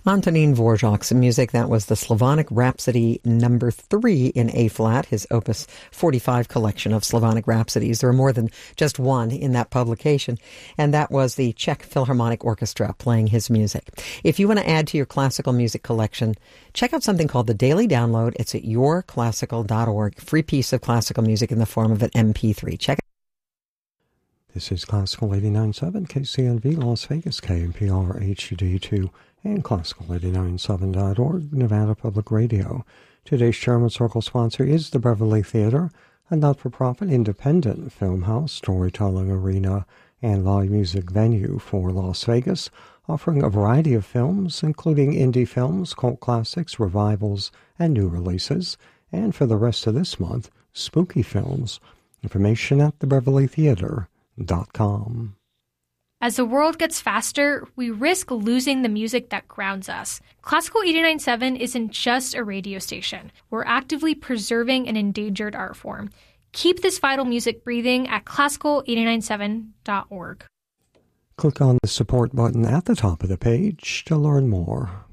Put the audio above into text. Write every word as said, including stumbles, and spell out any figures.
Antonín Dvořák's music, that was the Slavonic Rhapsody number three in A-flat, his Opus forty-five collection of Slavonic Rhapsodies. There are more than just one in that publication, and that was the Czech Philharmonic Orchestra playing his music. If you want to add to your classical music collection, check out something called the Daily Download. It's at your classical dot org. Free piece of classical music in the form of an M P three. Check it. This is Classical eighty-nine point seven, K C N V Las Vegas, K N P R H D two, and Classical eighty-nine point seven dot org, Nevada Public Radio. Today's Sherman Circle sponsor is the Beverly Theater, a not-for-profit independent film house, storytelling arena, and live music venue for Las Vegas, offering a variety of films, including indie films, cult classics, revivals, and new releases, and for the rest of this month, spooky films. Information at the beverly theater dot com. As the world gets faster, we risk losing the music that grounds us. Classical eighty-nine point seven isn't just a radio station. We're actively preserving an endangered art form. Keep this vital music breathing at classical eighty-nine point seven dot org. Click on the support button at the top of the page to learn more.